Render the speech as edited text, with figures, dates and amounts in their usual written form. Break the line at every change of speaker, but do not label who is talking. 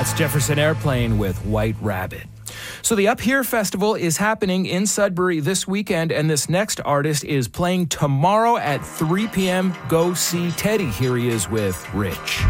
That's Jefferson Airplane with White Rabbit. So the Up Here Festival is happening in Sudbury this weekend, and this next artist is playing tomorrow at 3 p.m. Go see Teddy. Here he is with Rich.